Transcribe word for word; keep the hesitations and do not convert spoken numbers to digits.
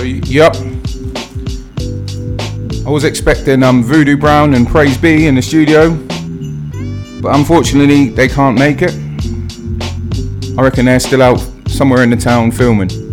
So, yep. I was expecting um, Voodoo Brown and Praise B in the studio, but unfortunately they can't make it. I reckon they're still out somewhere in the town filming.